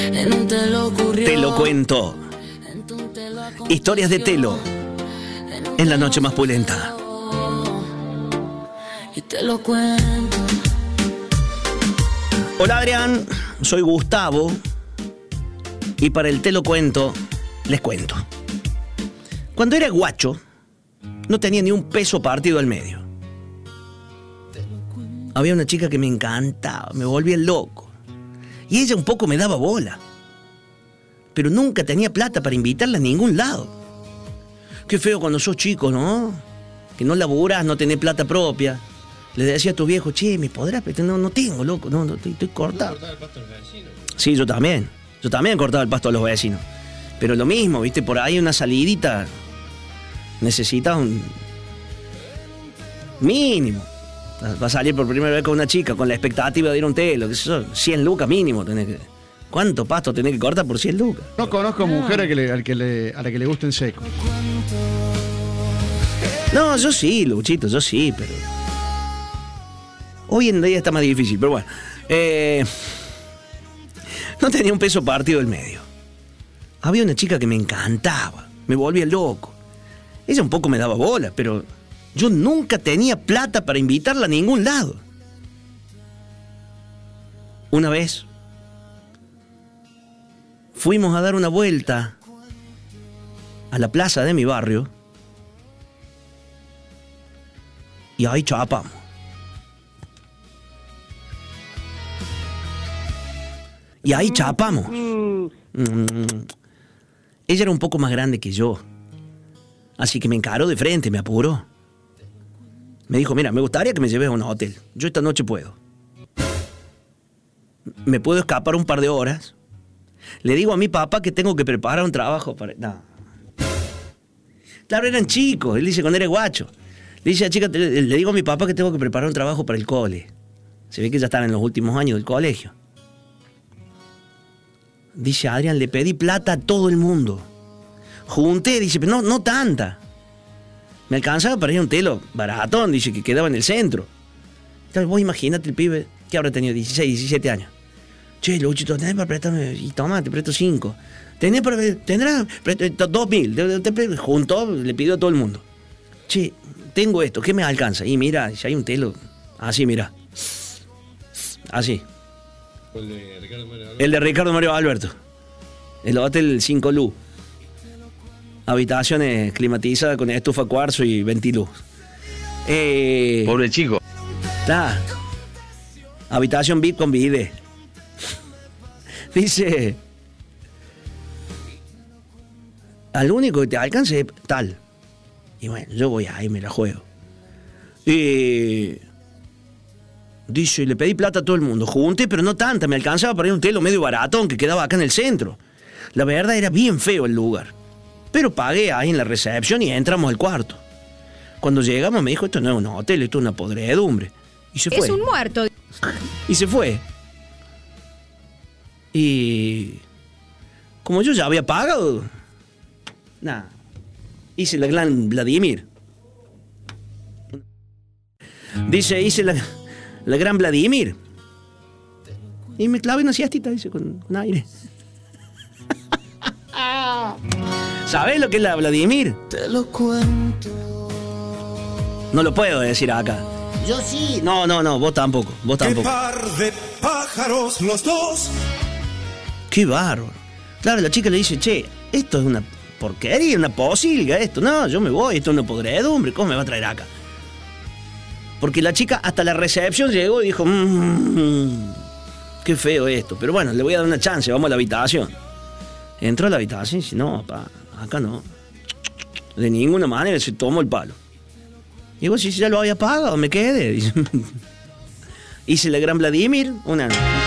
Te lo cuento. Historias de Telo en la noche más pulenta. Y te lo cuento. Hola Adrián, soy Gustavo y para el Te lo cuento, les cuento. Cuando era guacho, no tenía ni un peso partido al medio. Había una chica que me encantaba, me volvía loco. Y ella un poco me daba bola. Pero nunca tenía plata para invitarla a ningún lado. Qué feo cuando sos chico, ¿no? Que no laburás, no tenés plata propia. Le decía a tu viejo, che, ¿me podrás? No tengo, loco, no, estoy cortado. ¿Cortaba el pasto a los vecinos? Sí, yo también. Yo también cortaba el pasto a los vecinos. Pero lo mismo, ¿viste? Por ahí una salidita. Necesitas un mínimo. Va a salir por primera vez con una chica con la expectativa de ir a un telo, que eso, 100 lucas mínimo tenés que. ¿Cuánto pasto tenés que cortar por 100 lucas? No conozco mujer a la que le guste en seco. No, yo sí, Luchito, yo sí, pero hoy en día está más difícil, pero bueno. No tenía un peso partido del medio. Había una chica que me encantaba, me volvía loco. Ella un poco me daba bola, pero yo nunca tenía plata para invitarla a ningún lado. Una vez fuimos a dar una vuelta a la plaza de mi barrio y ahí chapamos. Y ahí chapamos. Ella era un poco más grande que yo, así que me encaró de frente, me apuró. Me dijo, mira, me gustaría que me lleves a un hotel. Yo esta noche puedo. ¿Me puedo escapar un par de horas? Le digo a mi papá que tengo que preparar un trabajo para... No. Claro, eran chicos. Él dice, cuando era guacho. Le dice a chica, le digo a mi papá que tengo que preparar un trabajo para el cole. Se ve que ya están en los últimos años del colegio. Dice, Adrián, le pedí plata a todo el mundo. Junté, dice, pero no tanta. Me alcanzaba para ir a un telo baratón, dice, que quedaba en el centro. Entonces, vos imagínate el pibe que habrá tenido 16, 17 años. Che, Luchito, tenés para prestarme, y toma, te presto 5. Tendrás 2.000. Juntó, le pidió a todo el mundo. Che, tengo esto, ¿qué me alcanza? Y mira, si hay un telo, así, mira. Así. El de Ricardo Mario Alberto. El hotel 5 Luz. Habitaciones climatizadas con estufa cuarzo y ventiluz. Pobre chico. Claro. Habitación VIP con bidet. Dice, al único que te alcance es tal. Y bueno, yo voy ahí, me la juego. Dice, le pedí plata a todo el mundo. Junté, pero no tanta. Me alcanzaba para ir a un telo medio baratón que quedaba acá en el centro. La verdad era bien feo el lugar. Pero pagué ahí en la recepción y entramos al cuarto. Cuando llegamos me dijo, esto no es un hotel, esto es una podredumbre. Y se fue. Es un muerto. Y se fue. Y como yo ya había pagado, nada, hice la gran Vladimir. Dice, hice la gran Vladimir. Y me clavé una siestita, dice, con aire. ¿Sabés lo que es la Vladimir? Te lo cuento. No lo puedo decir acá. Yo sí. No, vos tampoco. Qué par de pájaros los dos. Qué bárbaro. Claro, la chica le dice, che, esto es una porquería, una posilga esto. No, yo me voy, esto es una podredumbre, ¿cómo me va a traer acá? Porque la chica hasta la recepción llegó y dijo, qué feo esto. Pero bueno, le voy a dar una chance, vamos a la habitación. Entró a la habitación y dice, no, papá, acá no. De ninguna manera se tomó el palo. Y vos, si ya lo había pagado, me quedé. Hice la gran Vladimir, una